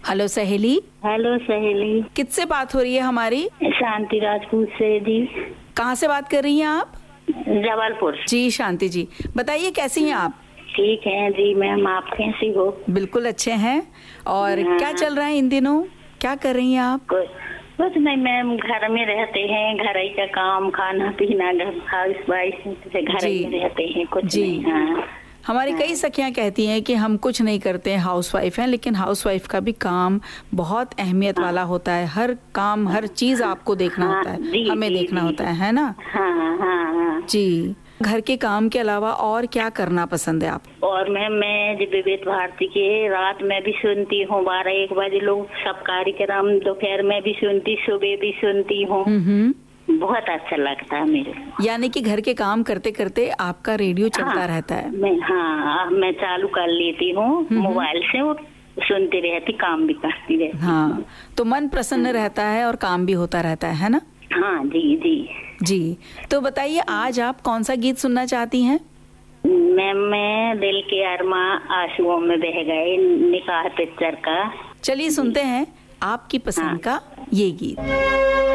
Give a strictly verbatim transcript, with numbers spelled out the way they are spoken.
Hello सहेली। Hello सहेली। किससे बात हो रही है हमारी? शांति राजपूत से जी। कहाँ से बात कर रही हैं आप? जबलपुर। जी शांति जी, बताइए कैसी हैं आप? ठीक है जी मैम, आप कैसी हो? बिल्कुल अच्छे हैं। और हाँ। क्या चल रहा है इन दिनों, क्या कर रही हैं आप? कुछ कुछ नहीं मैम, घर में रहते हैं, घर ही का काम, खाना पीना, घर हाउस वाइफ से घर ही में रहते हैं, कुछ जी। नहीं। हाँ। हमारी कई सखियां कहती हैं कि हम कुछ नहीं करते हैं, हाउस वाइफ हैं, लेकिन हाउस वाइफ का भी काम बहुत अहमियत वाला होता है। हर काम, हर चीज आपको देखना हाँ, होता है, जी, हमें जी, देखना जी, होता है है ना? हाँ हाँ हाँ। जी। घर के काम के अलावा और क्या करना पसंद है आपको? और मैम मैं जब विविध भारती के रात में भी सुनती हूँ, बारह एक बजे लोग सब कार्यक्रम, दोपहर में भी सुनती, सुबह भी सुनती हूँ। हम्म। बहुत अच्छा लगता है मेरे। यानी कि घर के काम करते करते आपका रेडियो चलता हाँ, रहता है? मैं हाँ मैं चालू कर लेती हूँ मोबाइल से और सुनती रहती, काम भी करती रहती। हाँ, तो मन प्रसन्न रहता है और काम भी होता रहता है ना? हाँ जी जी जी। तो बताइए आज आप कौन सा गीत सुनना चाहती हैं? मैम मैं दिल के अरमा आंसुओं में बह गए, निकाह पिक्चर का। चलिए सुनते हैं आपकी पसंद का ये गीत।